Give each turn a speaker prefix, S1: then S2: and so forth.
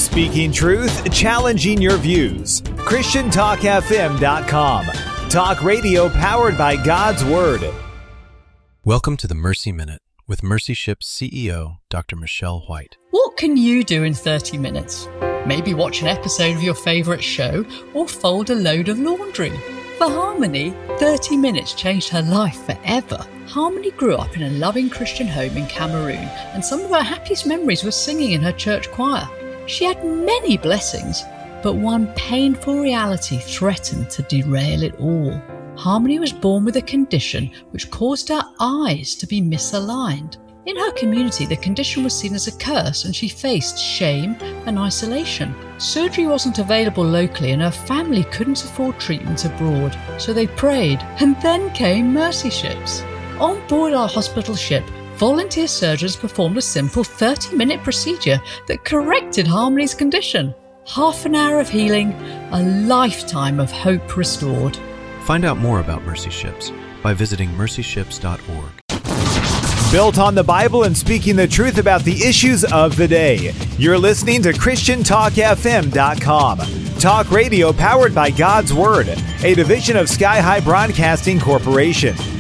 S1: Speaking truth, challenging your views. ChristianTalkFM.com. Talk radio powered by God's Word.
S2: Welcome to the Mercy Minute with Mercy Ship's CEO, Dr. Michelle White.
S3: What can you do in 30 minutes? Maybe watch an episode of your favourite show or fold a load of laundry. For Harmony, 30 minutes changed her life forever. Harmony grew up in a loving Christian home in Cameroon, and some of her happiest memories were singing in her church choir. She had many blessings, but one painful reality threatened to derail it all. Harmony was born with a condition which caused her eyes to be misaligned. In her community, the condition was seen as a curse and she faced shame and isolation. Surgery wasn't available locally and her family couldn't afford treatment abroad, so they prayed, and then came Mercy Ships. On board our hospital ship, volunteer surgeons performed a simple 30-minute procedure that corrected Harmony's condition. Half an hour of healing, a lifetime of hope restored.
S2: Find out more about Mercy Ships by visiting mercyships.org.
S1: Built on the Bible and speaking the truth about the issues of the day. You're listening to ChristianTalkFM.com. Talk radio powered by God's Word, a division of Sky High Broadcasting Corporation.